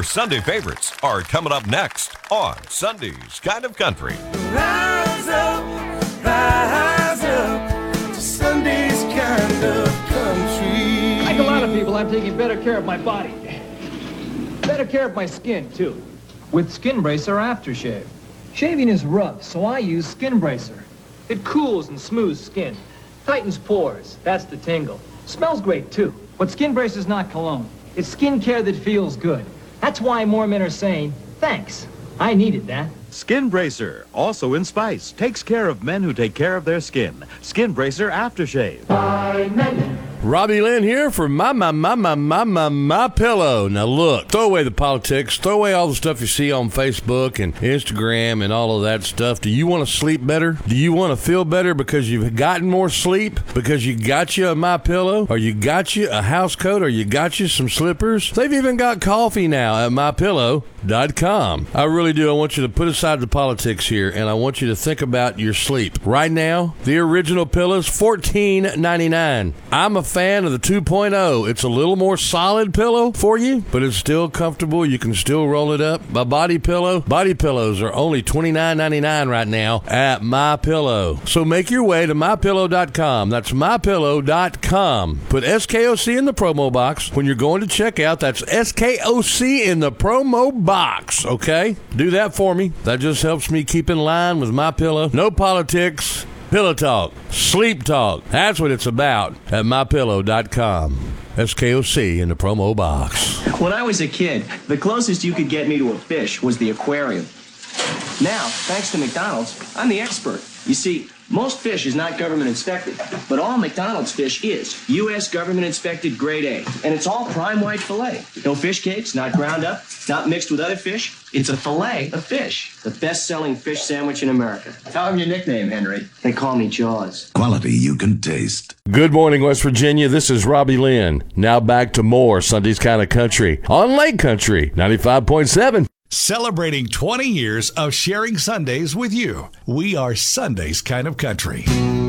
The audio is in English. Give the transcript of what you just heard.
Sunday favorites are coming up next on Sunday's Kind of Country. Rise up to Sunday's Kind of Country. Like a lot of people, I'm taking better care of my body. Better care of my skin, too. With Skin Bracer Aftershave. Shaving is rough, so I use Skin Bracer. It cools and smooths skin. Tightens pores. That's the tingle. Smells great, too. But Skin Bracer's not cologne. It's skin care that feels good. That's why more men are saying, thanks. I needed that. Skin Bracer, also in spice, takes care of men who take care of their skin. Skin Bracer Aftershave. Robbie Lynn here for My Pillow. Now look, throw away the politics, throw away all the stuff you see on Facebook and Instagram and all of that stuff. Do you want to sleep better? Do you want to feel better because you've gotten more sleep? Because you got you a My Pillow, or you got you a house coat, or you got you some slippers? They've even got coffee now at MyPillow.com. I really do. I want you to put aside the politics here, and I want you to think about your sleep. Right now, the original pillows, $14.99. I'm a fan of the 2.0. It's a little more solid pillow for you, but it's still comfortable. You can still roll it up. My Body Pillow. Body pillows are only $29.99 right now at MyPillow. So make your way to MyPillow.com. That's MyPillow.com. Put SKOC in the promo box when you're going to checkout. That's SKOC in the promo box. Okay? Do that for me. That just helps me keep in line with My Pillow. No politics. Pillow talk, sleep talk. That's what it's about at MyPillow.com. SKOC in the promo box. When I was a kid, the closest you could get me to a fish was the aquarium. Now, thanks to McDonald's, I'm the expert. You see, most fish is not government inspected, but all McDonald's fish is U.S. government inspected grade A. And it's all prime white filet. No fish cakes, not ground up, not mixed with other fish. It's a filet of fish. The best-selling fish sandwich in America. Tell them your nickname, Henry. They call me Jaws. Quality you can taste. Good morning, West Virginia. This is Robbie Lynn. Now back to more Sunday's Kind of Country on Lake Country 95.7. Celebrating 20 years of sharing Sundays with you. We are Sunday's Kind of Country.